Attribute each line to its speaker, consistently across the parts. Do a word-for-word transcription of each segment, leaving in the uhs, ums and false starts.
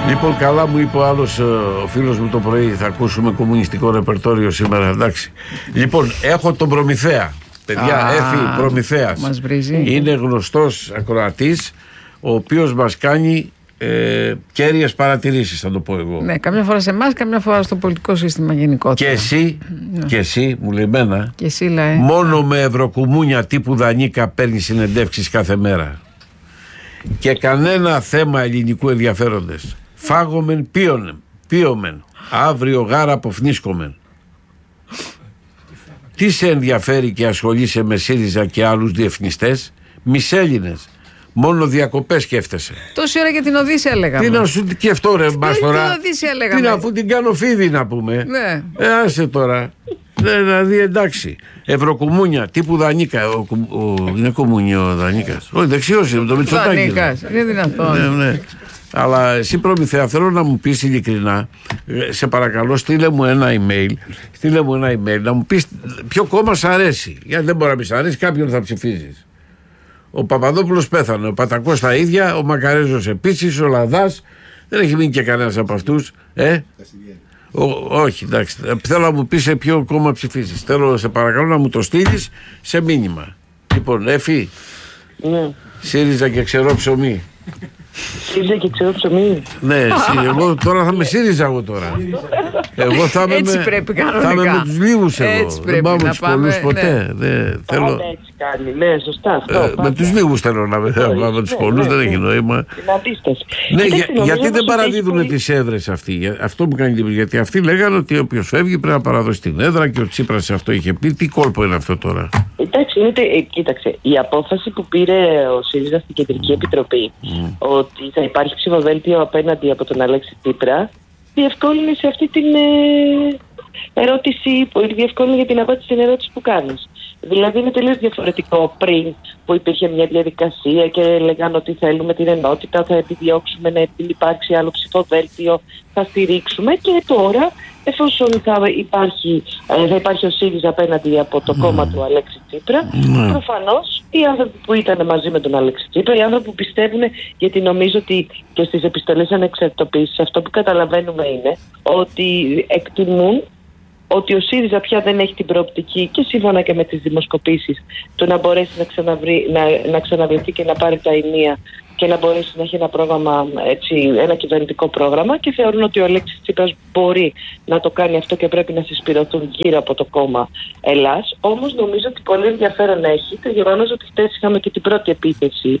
Speaker 1: Λοιπόν, καλά μου είπε ο άλλος, ο φίλος μου το πρωί, θα ακούσουμε κομμουνιστικό ρεπερτόριο σήμερα, εντάξει. Λοιπόν, έχω τον Προμηθέα. Παιδιά, ah, Έφη Προμηθέας.
Speaker 2: Μας βρίζει.
Speaker 1: Είναι γνωστός ακροατής, ο οποίος μας κάνει ε, κέρυες παρατηρήσεις, θα το πω εγώ.
Speaker 2: Ναι, καμιά φορά σε εμάς, καμιά φορά στο πολιτικό σύστημα γενικότερα.
Speaker 1: Και εσύ, ναι. και εσύ, μου λέει εμένα,
Speaker 2: και εσύ, λέει.
Speaker 1: μόνο με ευρωκουμούνια τύπου Δανίκα παίρνει συνεντεύξεις κάθε μέρα. Και κανένα θέμα ελληνικού ενδιαφέροντες. Φάγομεν πίωμεν, πίωμεν, αύριο γάρα αποφνίσκομεν. Τι σε ενδιαφέρει και ασχολείσαι με ΣΥΡΙΖΑ και άλλους διευθυνιστές? Μισέλληνες. Μόνο διακοπές σκέφτεσαι.
Speaker 2: Τόση ώρα για την Οδύσσεια λέγαμε.
Speaker 1: Τι να σου σκεφτώ ρε μας τώρα?
Speaker 2: Την Οδύσσεια λέγαμε.
Speaker 1: Τι να, αφού την κάνω φίδι να πούμε.
Speaker 2: Ναι.
Speaker 1: Ε, άσε τώρα. Δηλαδή εντάξει. Ευρωκουμούνια τύπου Δανίκα. Ο, ο, ο, είναι κομμούνιο ο Δανίκας. Όχι, δεξιός είναι το Μητσοτάκη.
Speaker 2: Δανίκας. Είναι δυνατόν.
Speaker 1: Ναι, ναι. Αλλά εσύ Προμηθέα, θέλω να μου πεις ειλικρινά, σε παρακαλώ, στείλε μου ένα email, στείλε μου ένα email να μου πεις ποιο κόμμα σ' αρέσει. Γιατί δεν μπορεί να μη σ' αρέσει, κάποιον θα ψηφίζεις. Ο Παπαδόπουλος πέθανε, ο Πατακός τα ίδια, ο Μακαρέζος επίσης, ο Λαδάς, δεν έχει μείνει και κανένας από αυτούς. Ε? Ο, όχι, εντάξει. Θέλω να μου πεις σε ποιο κόμμα ψηφίζεις. Θέλω, σε παρακαλώ, να μου το στείλεις σε μήνυμα. Λοιπόν, Εφη,
Speaker 3: ναι.
Speaker 1: ΣΥΡΙΖΑ και ξερό ψωμί.
Speaker 3: ΣΥΡΙΖΑ και ξερό ψωμί.
Speaker 1: Ναι, εγώ τώρα θα με ΣΥΡΙΖΑ εγώ τώρα. Εγώ θα είμαι
Speaker 2: έτσι
Speaker 1: με,
Speaker 2: πρέπει κανονικά.
Speaker 1: θα είμαι με τους λίγους εγώ.
Speaker 2: Έτσι
Speaker 1: δεν πάω με τους πολλούς ποτέ.
Speaker 2: Ναι.
Speaker 1: Δεν, θέλω,
Speaker 3: πάντα έτσι κάνει, ναι, σωστά αυτό.
Speaker 1: ε, με τους λίγους θέλω να με, με, με τους πολλούς,
Speaker 3: ναι,
Speaker 1: δεν έχει νόημα.
Speaker 3: Την αντίσταση.
Speaker 1: Ναι, για,
Speaker 3: Κοιτάξτε,
Speaker 1: γιατί δεν παραδίδουν
Speaker 3: πολύ...
Speaker 1: τις έδρες αυτοί? Αυτό μου κάνει εντύπωση. Γιατί αυτοί λέγανε ότι όποιος φεύγει πρέπει να παραδώσει την έδρα και ο Τσίπρας αυτό είχε πει. Τι κόλπο είναι αυτό τώρα?
Speaker 3: Εντάξει, είναι, ε, κοίταξε, η απόφαση που πήρε ο ΣΥΡΙΖΑ στην Κεντρική Επιτροπή mm. ότι θα υπάρχει ψηφοδέλτιο απέναντι από τον Αλέξη Τσίπρα διευκόλυνε σε αυτή την ε, ερώτηση, διευκόλυνε για την απάντηση στην ερώτηση που κάνεις. Δηλαδή είναι τελείως διαφορετικό πριν που υπήρχε μια διαδικασία και λέγανε ότι θέλουμε την ενότητα, θα επιδιώξουμε να υπάρξει άλλο ψηφοδέλτιο, θα στηρίξουμε, και τώρα εφόσον θα υπάρχει, θα υπάρχει ο ΣΥΡΙΖΑ απέναντι από το mm. κόμμα του Αλέξη Τσίπρα, mm. προφανώς οι άνθρωποι που ήταν μαζί με τον Αλέξη Τσίπρα, οι άνθρωποι που πιστεύουν, γιατί νομίζω ότι και στις επιστολές ανεξαρτητοποίησης αυτό που καταλαβαίνουμε είναι ότι εκτιμούν ότι ο ΣΥΡΙΖΑ πια δεν έχει την προοπτική, και σύμφωνα και με τις δημοσκοπήσεις, του να μπορέσει να, ξαναβρει, να, να ξαναβρεθεί και να πάρει τα ενία και να μπορέσει να έχει ένα πρόγραμμα, έτσι, ένα κυβερνητικό πρόγραμμα, και θεωρούν ότι ο Αλέξης Τσίπρας μπορεί να το κάνει αυτό και πρέπει να συσπηρωθούν γύρω από το κόμμα Ελλάς. Όμως νομίζω ότι πολύ ενδιαφέρον έχει το γεγονός ότι χτες είχαμε και την πρώτη επίθεση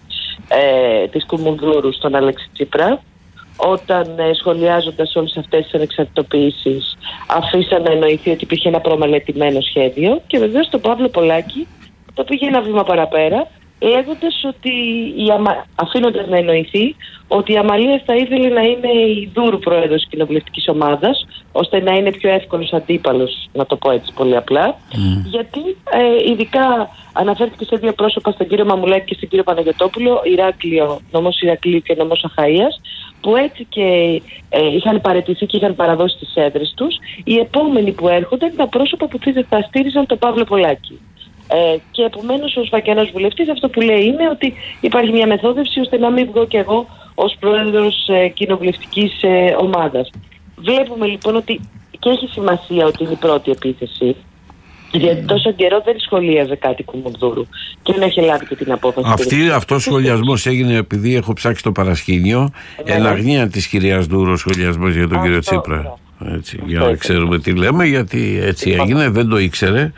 Speaker 3: ε, της Κουμουνδούρου στον Αλέξη Τσίπρα, όταν ε, σχολιάζοντας όλες αυτές τις ανεξαρτητοποιήσεις αφήσαν να εννοηθεί ότι υπήρχε ένα προμελετημένο σχέδιο, και βεβαίως τον Παύλο Πολάκη το πήγε ένα βήμα παραπέρα, λέγοντας ότι, η αμα... αφήνοντας να εννοηθεί ότι η Αμαλία θα ήθελε να είναι η Δούρου πρόεδρος της κοινοβουλευτικής ομάδας, ώστε να είναι πιο εύκολος αντίπαλος, να το πω έτσι πολύ απλά, mm. γιατί ε, ειδικά αναφέρθηκε σε δύο πρόσωπα, στον κύριο Μαμουλάκη και στον κύριο Παναγιωτόπουλο, Ηράκλειο, νομός Ηρακλείου και νομός Αχαΐας, που έτσι και ε, είχαν παραιτηθεί και είχαν παραδώσει τις έδρες τους. Οι επόμενοι που έρχονται είναι τα πρόσωπα που θα στήριζαν τον Παύλο Πολάκη. Ε, και επομένως ο Σβακιανός βουλευτής αυτό που λέει είναι ότι υπάρχει μια μεθόδευση ώστε να μην βγω κι εγώ ως πρόεδρος ε, κοινοβουλευτικής ε, ομάδας. Βλέπουμε λοιπόν ότι και έχει σημασία ότι είναι η πρώτη επίθεση, γιατί τόσο καιρό δεν σχολίαζε κάτι Κουμουνδούρου και δεν έχει λάβει και την απόφαση.
Speaker 1: Αυτή, αυτός ο σχολιασμός έγινε επειδή έχω ψάξει το παρασκήνιο, ναι, εν αγνία της κυρίας Δούρου, ο σχολιασμός για τον αυτό, κύριο Τσίπρα. Έτσι, αυτό, για να ξέρουμε τι λέμε, γιατί έτσι έγινε, δεν το ήξερε.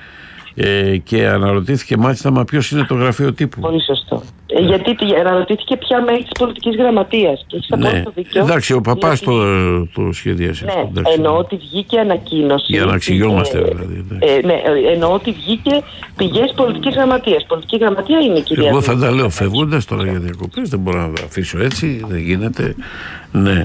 Speaker 1: Ε, και αναρωτήθηκε μάλιστα, μα ποιος είναι το γραφείο τύπου.
Speaker 3: Πολύ σωστό. Ε, γιατί αναρωτήθηκε ποια μέλη της πολιτικής γραμματείας. Και έχεις
Speaker 1: ναι.
Speaker 3: το δίκιο.
Speaker 1: Εντάξει, ο παπάς
Speaker 3: γιατί...
Speaker 1: το, το σχεδίασε.
Speaker 3: Ναι,
Speaker 1: εντάξει,
Speaker 3: εννοώ ότι βγήκε ανακοίνωση.
Speaker 1: Για να εξηγιόμαστε ε, δηλαδή.
Speaker 3: Ε, ναι, εννοώ ότι βγήκε πηγές πολιτικής γραμματείας. Πολιτική γραμματεία είναι η κυρία.
Speaker 1: Εγώ θα τα λέω φεύγοντας τώρα για διακοπές. Δεν μπορώ να τα αφήσω έτσι. Δεν γίνεται. Ναι.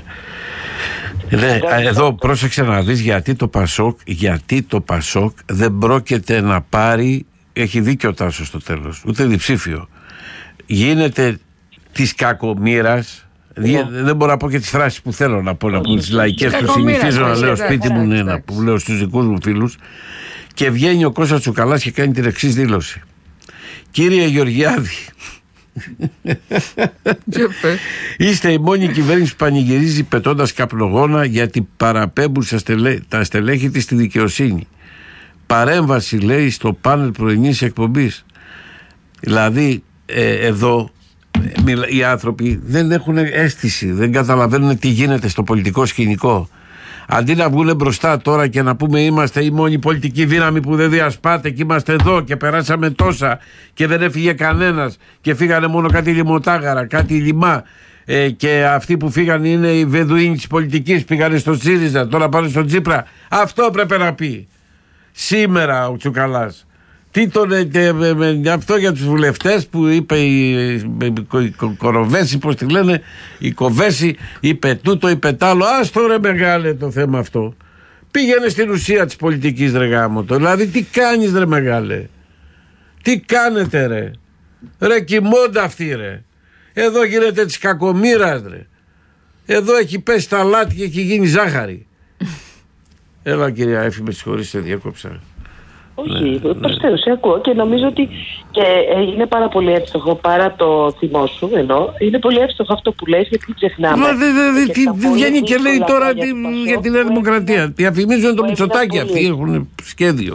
Speaker 1: Ναι, εδώ πρόσεξε να δεις γιατί το Πασόκ, γιατί το Πασόκ δεν πρόκειται να πάρει, έχει δίκιο ο Τάσος στο τέλος, ούτε διψήφιο. Γίνεται της κακομοίρας, ναι. Δεν μπορώ να πω και τις φράσεις που θέλω να πω, να πω τις λαϊκές που συνηθίζω να λέω σπίτι μου, ναι, που λέω στους δικούς μου φίλους, και βγαίνει ο Κώστας Τσουκαλάς και κάνει την εξής δήλωση. Κύριε Γεωργιάδη, Είστε η μόνη κυβέρνηση που πανηγυρίζει πετώντας καπνογόνα γιατί παραπέμπουν στα στελέ... τα στελέχη της στη δικαιοσύνη. Παρέμβαση, λέει, στο πάνελ πρωινής εκπομπής. Δηλαδή ε, εδώ οι άνθρωποι δεν έχουν αίσθηση, δεν καταλαβαίνουν τι γίνεται στο πολιτικό σκηνικό. Αντί να βγουν μπροστά τώρα και να πούμε είμαστε η μόνη πολιτική δύναμη που δεν διασπάται και είμαστε εδώ και περάσαμε τόσα και δεν έφυγε κανένας και φύγανε μόνο κάτι λιμωτάγαρα, κάτι λιμά ε, και αυτοί που φύγανε είναι οι βεδουίνοι της πολιτικής, πήγανε στο ΣΥΡΙΖΑ, τώρα πάνε στο Τσίπρα. Αυτό πρέπει να πει σήμερα ο Τσουκαλάς. Τι τον, και, με, με, αυτό για τους βουλευτές που είπε η, η, η Κοροβέση, πώς τη λένε, η Κοβέση, είπε τούτο, είπε τ' άλλο. Άστο ρε μεγάλε το θέμα αυτό. Πήγαινε στην ουσία της πολιτικής ρε γάμοτο. Δηλαδή τι κάνεις ρε μεγάλε. Τι κάνετε ρε. Ρε κοιμώντα αυτή ρε. Εδώ γίνεται της κακομοίρας ρε. Εδώ έχει πέσει τα λάτι και έχει γίνει ζάχαρη. Έλα κυρία Έφη, με συγχωρείτε, διέκοψα.
Speaker 3: Όχι, προσθέτω, σε ακούω και νομίζω ότι και είναι πάρα πολύ εύστοχο παρά το θυμό σου ενώ είναι πολύ εύστοχο αυτό που λες γιατί ξεχνάμε.
Speaker 1: Τι βγαίνει και λέει τώρα για τη Νέα Δημοκρατία. Διαφημίζουν το Μητσοτάκη, αυτοί έχουν σχέδιο.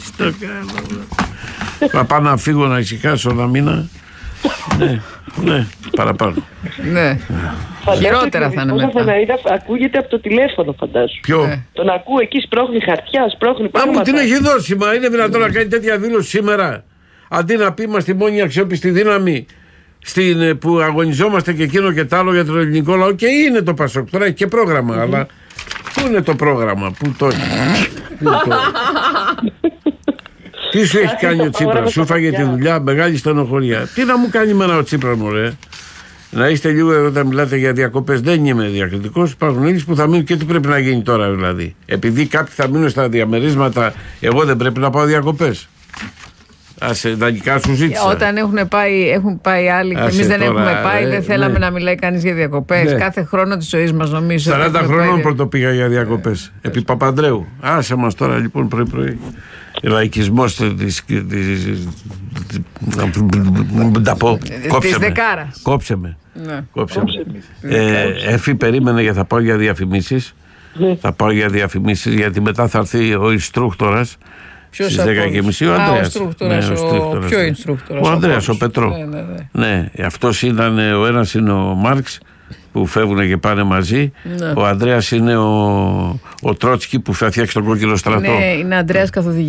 Speaker 1: Θα πάω να φύγω να ησυχάσω ένα μήνα. Ναι, ναι, παραπάνω.
Speaker 2: Ναι. Χειρότερα θα είναι μετά.
Speaker 3: Ακούγεται από το τηλέφωνο, φαντάσου.
Speaker 1: Ποιο?
Speaker 3: Τον ακούω εκεί, σπρώχνει χαρτιά, σπρώχνει πράγματα.
Speaker 1: Μα μου την έχει δώσει, μα είναι δυνατόν να κάνει τέτοια δήλωση σήμερα? Αντί να πει είμαστε η μόνη αξιόπιστη δύναμη στην, που αγωνιζόμαστε και εκείνο και τ' άλλο για τον ελληνικό λαό. Και είναι το Πασόκ, τώρα έχει και πρόγραμμα, mm-hmm. αλλά πού είναι το πρόγραμμα, πού το έχει. Τι σου έχει κάνει ο Τσίπρας, σου φάγε τη δουλειά, μεγάλη στενοχωρία. Τι να μου κάνει εμένα ο Τσίπρας, μωρέ. Να είστε λίγο εδώ όταν μιλάτε για διακοπές. Δεν είμαι διακριτικός. Υπάρχουν Έλληνες που θα μείνουν και τι πρέπει να γίνει τώρα δηλαδή. Επειδή κάποιοι θα μείνουν στα διαμερίσματα, εγώ δεν πρέπει να πάω διακοπές. Άσε, δανεικά σου ζήτησα.
Speaker 2: Όταν έχουν πάει, έχουν πάει άλλοι και εμείς δεν τώρα, έχουμε πάει, ε, δεν θέλαμε ναι. να μιλάει κανείς για διακοπές. Ναι. Κάθε χρόνο της ζωής μας νομίζω.
Speaker 1: σαράντα χρονών πρώτο πήγα για διακοπές. Ε, Επί Παπανδρέου. Άσε μας τώρα λοιπόν πρωί-πρωί. Λαϊκισμός της. Να τα πω. Κόψε με. Κόψε με. Κόψε με. Εφή, περίμενε γιατί θα πάω για διαφημίσεις. Θα πάω για διαφημίσεις γιατί μετά θα έρθει ο Ινστρούκτορας. Στις δέκα και μισή ο Ανδρέας.
Speaker 2: Ποιο Ινστρούκτορας?
Speaker 1: Ο Ανδρέας, ο Πετρό. Ναι, αυτός ήταν, ο ένας είναι ο Μάρξ που φεύγουν και πάνε μαζί. Ο Ανδρέας είναι ο Τρότσκι που θα φτιάξει τον κόκκινο στρατό.
Speaker 2: Ναι, είναι Ανδρέας καθοδηγητής.